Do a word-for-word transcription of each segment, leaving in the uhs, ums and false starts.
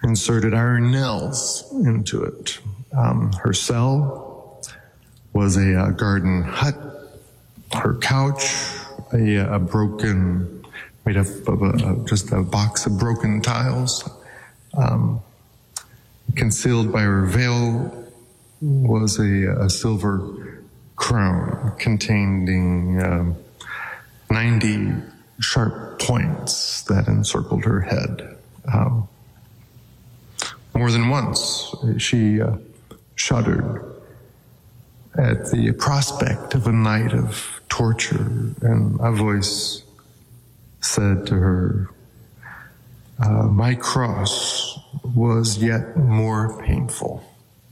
inserted iron nails into it. Um, her cell was a, uh garden hut. Her couch, a, a broken, made up of a, just a box of broken tiles. Um, concealed by her veil was a, a silver crown containing um, ninety sharp points that encircled her head. Um, more than once, she uh, shuddered at the prospect of a night of torture, and a voice said to her, uh, my cross was yet more painful.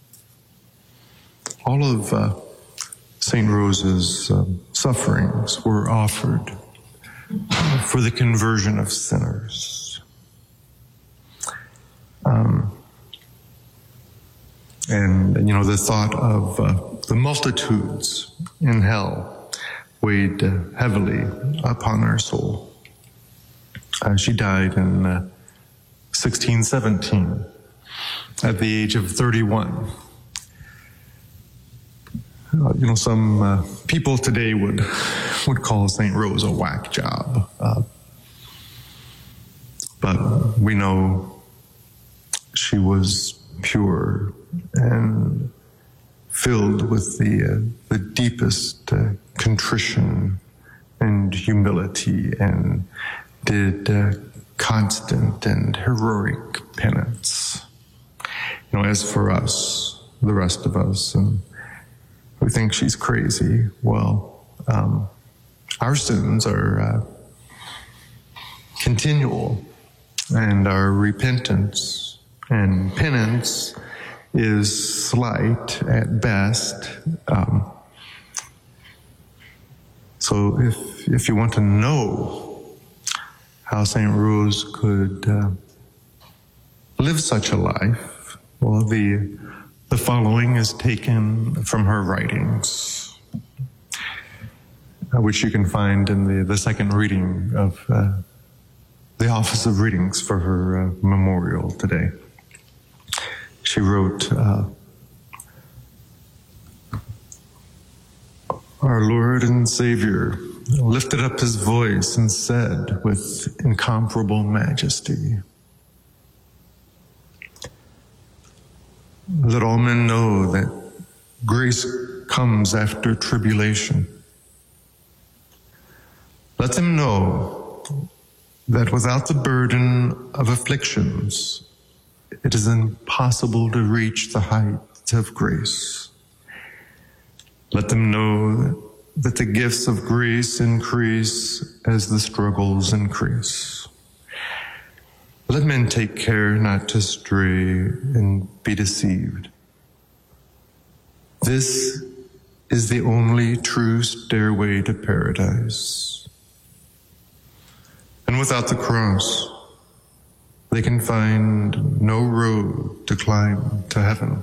All of uh, Saint Rose's um, sufferings were offered for the conversion of sinners. Um, and, you know, the thought of uh, the multitudes in hell weighed uh, heavily upon our soul. Uh, she died in uh, sixteen seventeen at the age of thirty-one. Uh, you know, some uh, people today would would call Saint Rose a whack job, uh, but we know she was pure and filled with the uh, the deepest uh, contrition and humility, and did uh, constant and heroic penance. You know, as for us, the rest of us, and who think she's crazy, well, um, our sins are uh, continual, and our repentance and penance is slight at best. Um, so if if you want to know how Saint Rose could uh, live such a life, well, the the following is taken from her writings, uh, which you can find in the, the second reading of uh, the Office of Readings for her uh, memorial today. She wrote, uh, our Lord and Savior lifted up his voice and said with incomparable majesty, let all men know that grace comes after tribulation. Let them know that without the burden of afflictions, it is impossible to reach the height of grace. Let them know that the gifts of grace increase as the struggles increase. Let men take care not to stray and be deceived. This is the only true stairway to paradise. And without the cross, they can find no road to climb to heaven.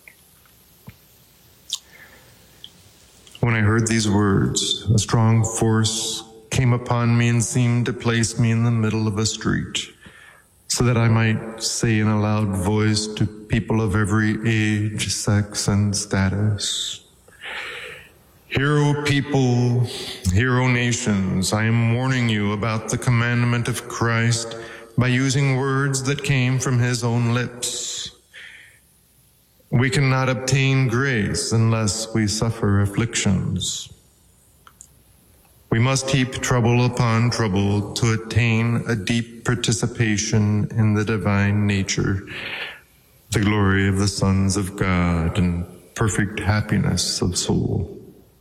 When I heard these words, a strong force came upon me and seemed to place me in the middle of a street, so that I might say in a loud voice to people of every age, sex, and status, hear, O people, hear, O nations, I am warning you about the commandment of Christ by using words that came from his own lips. We cannot obtain grace unless we suffer afflictions. We must heap trouble upon trouble to attain a deep participation in the divine nature, the glory of the sons of God, and perfect happiness of soul.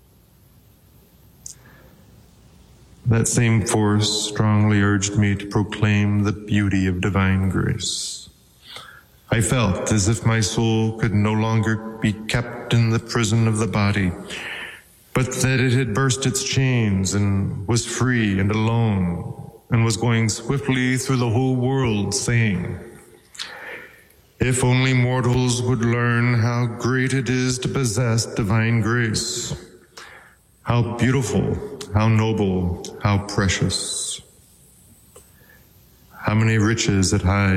That same force strongly urged me to proclaim the beauty of divine grace. I felt as if my soul could no longer be kept in the prison of the body, but that it had burst its chains and was free and alone, and was going swiftly through the whole world, saying, if only mortals would learn how great it is to possess divine grace, how beautiful, how noble, how precious, how many riches it hides.